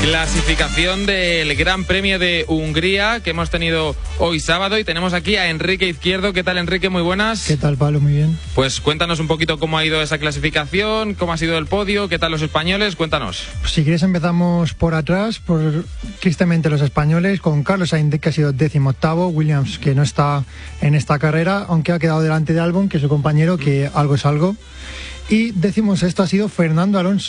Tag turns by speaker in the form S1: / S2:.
S1: Clasificación del Gran Premio de Hungría que hemos tenido hoy sábado y tenemos aquí a Enrique Izquierdo. ¿Qué tal, Enrique? Muy buenas.
S2: ¿Qué tal, Pablo? Muy bien.
S1: Pues cuéntanos un poquito cómo ha ido esa clasificación, cómo ha sido el podio, qué tal los españoles, cuéntanos.
S2: Pues si quieres empezamos por atrás, tristemente los españoles, con Carlos Sainz, que ha sido 18º, Williams, que no está en esta carrera, aunque ha quedado delante de Albon, que es su compañero, que algo es algo. Y 16º ha sido Fernando Alonso.